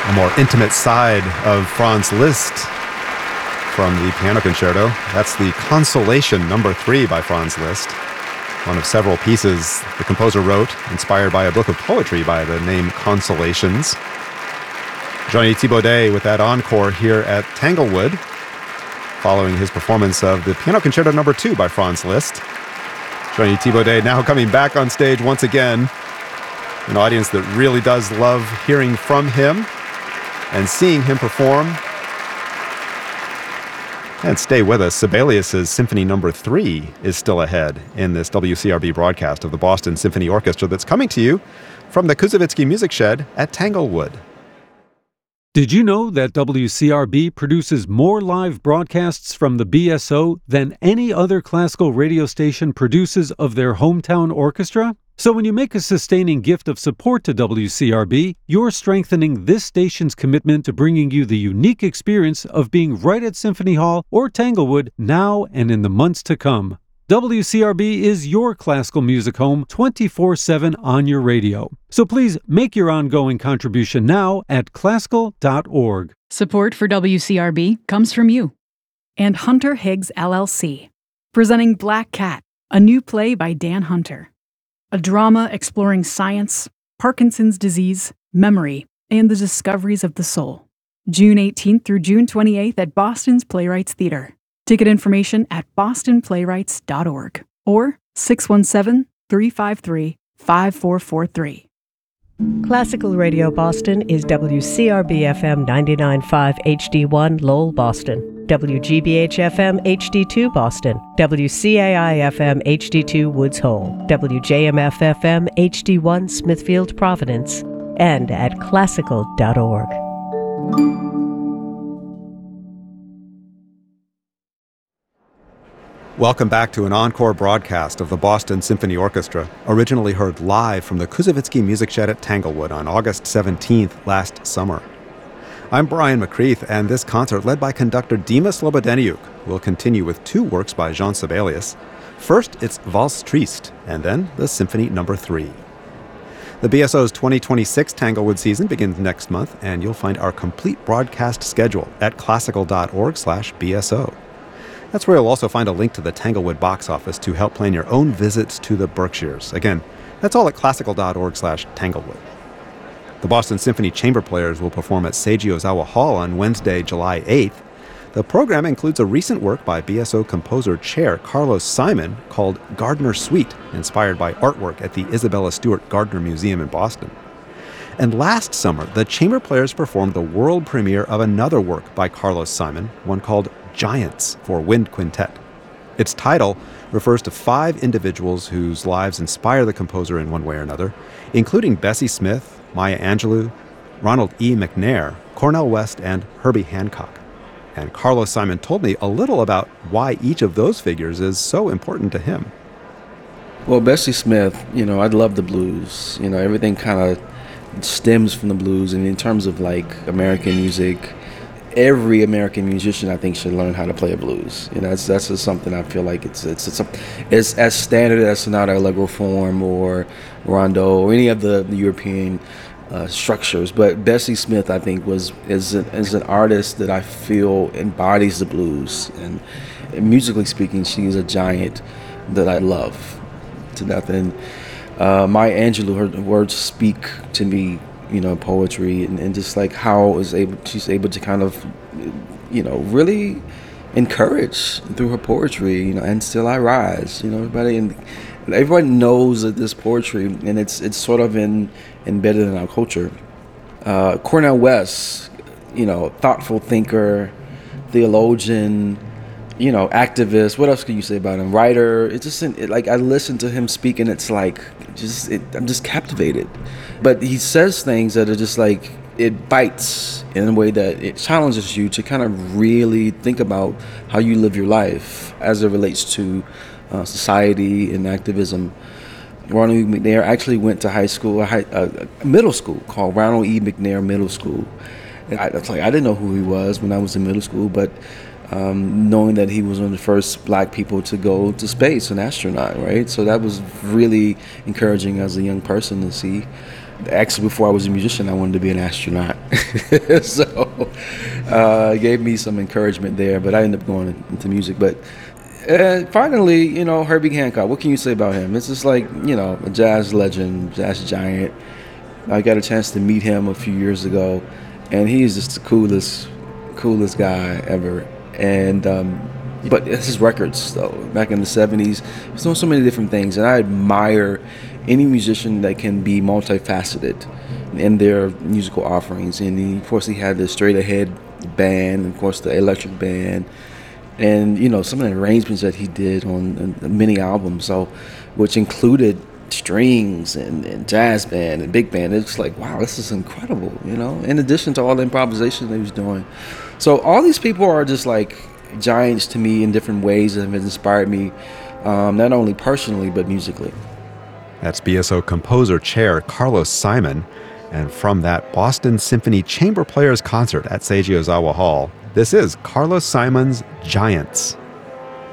a more intimate side of Franz Liszt from the piano concerto. That's the Consolation No. 3 by Franz Liszt, one of several pieces the composer wrote, inspired by a book of poetry by the name Consolations. Johnny Thibaudet with that encore here at Tanglewood, following his performance of the Piano Concerto No. 2 by Franz Liszt. Johnny Thibaudet now coming back on stage once again. An audience that really does love hearing from him and seeing him perform. And stay with us. Sibelius's Symphony No. 3 is still ahead in this WCRB broadcast of the Boston Symphony Orchestra that's coming to you from the Kuzovitsky Music Shed at Tanglewood. Did you know that WCRB produces more live broadcasts from the BSO than any other classical radio station produces of their hometown orchestra? So when you make a sustaining gift of support to WCRB, you're strengthening this station's commitment to bringing you the unique experience of being right at Symphony Hall or Tanglewood now and in the months to come. WCRB is your classical music home 24/7 on your radio. So please make your ongoing contribution now at classical.org. Support for WCRB comes from you and Hunter Higgs LLC, presenting Black Cat, a new play by Dan Hunter. A drama exploring science, Parkinson's disease, memory, and the discoveries of the soul. June 18th through June 28th at Boston's Playwrights Theater. Ticket information at bostonplaywrights.org or 617-353-5443. Classical Radio Boston is WCRB-FM 99.5 HD1 Lowell, Boston, WGBH-FM HD2 Boston, WCAI-FM HD2 Woods Hole, WJMF-FM HD1 Smithfield, Providence, and at classical.org. Welcome back to an encore broadcast of the Boston Symphony Orchestra, originally heard live from the Kuzovitsky Music Shed at Tanglewood on August 17th last summer. I'm Brian McCreath, and this concert, led by conductor Dima Slobodeniuk, will continue with two works by Jean Sibelius. First, it's Valse Triste, and then the Symphony No. 3. The BSO's 2026 Tanglewood season begins next month, and you'll find our complete broadcast schedule at classical.org/BSO. That's where you'll also find a link to the Tanglewood box office to help plan your own visits to the Berkshires. Again, that's all at classical.org/Tanglewood. The Boston Symphony Chamber Players will perform at Seiji Ozawa Hall on Wednesday, July 8th. The program includes a recent work by BSO composer chair Carlos Simon called Gardner Suite, inspired by artwork at the Isabella Stewart Gardner Museum in Boston. And last summer, the Chamber Players performed the world premiere of another work by Carlos Simon, one called Giants for Wind Quintet. Its title refers to 5 individuals whose lives inspire the composer in one way or another, including Bessie Smith, Maya Angelou, Ronald E. McNair, Cornel West, and Herbie Hancock. And Carlos Simon told me a little about why each of those figures is so important to him. Well, Bessie Smith, I love the blues. Everything kind of stems from the blues. And in terms of American music, every American musician, I think, should learn how to play a blues. That's just something I feel like it's as standard as Sonata Allegro form or Rondo or any of the European structures. But Bessie Smith, I think, is an artist that I feel embodies the blues. And musically speaking, she's a giant that I love to death. And Maya Angelou, her words speak to me, poetry, and just how she's able to kind of, really encourage through her poetry, and Still I Rise, everybody knows that this poetry, and it's sort of embedded in our culture. Cornel West, thoughtful thinker, theologian, activist. What else can you say about him? Writer. It's just I listen to him speak, and it's I'm just captivated. But he says things that are just it bites in a way that it challenges you to kind of really think about how you live your life as it relates to society and activism. Ronald E. McNair actually went to a middle school called Ronald E. McNair Middle School. And I didn't know who he was when I was in middle school, but knowing that he was one of the first black people to go to space, an astronaut, right? So that was really encouraging as a young person to see. Actually, before I was a musician, I wanted to be an astronaut. So it gave me some encouragement there, but I ended up going into music. But finally, you know, Herbie Hancock, what can you say about him? It's just like, you know, a jazz legend, jazz giant. I got a chance to meet him a few years ago, and he's just the coolest guy ever. And but it's his records, though. Back in the 70s, he's doing so many different things, and I admire any musician that can be multifaceted in their musical offerings. And of course, he had the Straight Ahead band, and of course, the electric band, and you know, some of the arrangements that he did on many albums, so which included strings and jazz band and big band. It's like, wow, this is incredible, you know, in addition to all the improvisation that he was doing. So all these people are just like giants to me in different ways that have inspired me, not only personally but musically. That's BSO composer chair Carlos Simon. And from that Boston Symphony Chamber Players concert at Seiji Ozawa Hall, this is Carlos Simon's Giants.